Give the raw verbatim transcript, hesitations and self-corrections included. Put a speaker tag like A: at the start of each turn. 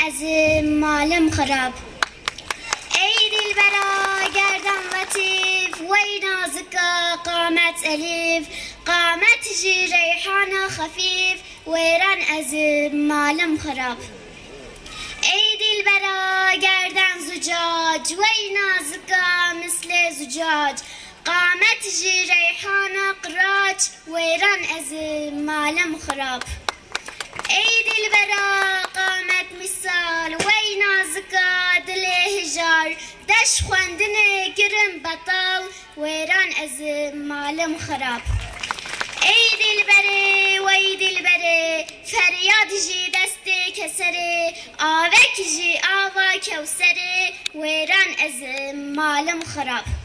A: از مالم خراب. ای دلبرا گردن لطیف وی نازکا قامت الیف، قامت جی ریحان خفیف ویران از مالم خراب. ای دلبرا گردن زجاج وی نازکا مثل زجاج، قامت جی ریحان قراج ویران از مالم خراب. ای دلبرا قامت مثال وی نازکا دل هجار، دش خواندن گرم بطال ویران از مالم خراب. ای دلبره وی دلبره فریاد جی دست کسره، آوک جی آوا کوسره ویران از مالم خراب.